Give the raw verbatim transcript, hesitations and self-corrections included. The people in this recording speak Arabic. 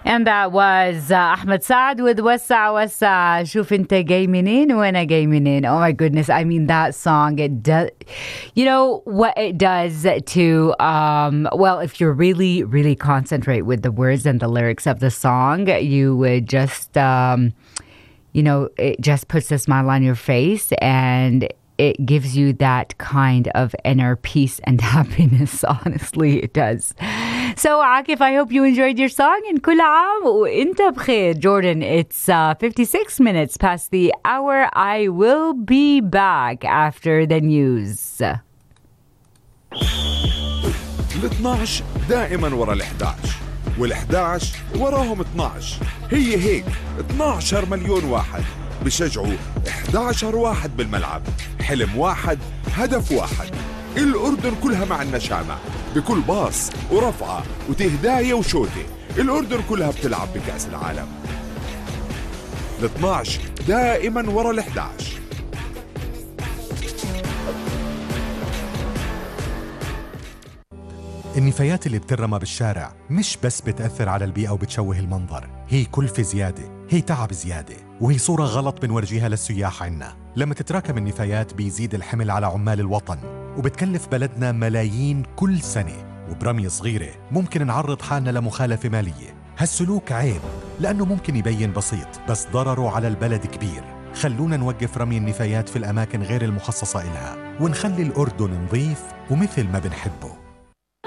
And that was uh, Ahmed Saad with Wassa Wassa. شوف انت جاي منين وانا جاي منين. Oh my goodness. I mean, that song, it does, you know what it does to, um, well, if you really, really concentrate with the words and the lyrics of the song, you would just, um, you know, it just puts a smile on your face and it gives you that kind of inner peace and happiness. Honestly, it does. So, Akif, I hope you enjoyed your song. And كل عام وانت بخير. Jordan, it's uh, fifty-six minutes past the hour. I will be back after the news. ال اثنعش دائما ورا ال احدعش وال احدعش وراهم اثنعش. هي هيك اثنعش مليون واحد بشجعوا احدعش واحد بالملعب. حلم واحد، هدف واحد. الأردن كلها مع النشامة بكل باص ورفعة وتهداية وشوتة. الأردن كلها بتلعب بكأس العالم. ال اثنعش دائما ورا ال احدعش. النفايات اللي بترمى بالشارع مش بس بتأثر على البيئة وبتشوه المنظر، هي كلفة زيادة، هي تعب زيادة، وهي صورة غلط بنورجيها للسياح عنا. لما تتراكم النفايات بيزيد الحمل على عمال الوطن وبتكلف بلدنا ملايين كل سنة، وبرمية صغيرة ممكن نعرض حالنا لمخالفة مالية. هالسلوك عيب لأنه ممكن يبين بسيط بس ضرره على البلد كبير. خلونا نوقف رمي النفايات في الأماكن غير المخصصة إلها ونخلي الأردن نظيف ومثل ما بنحبه.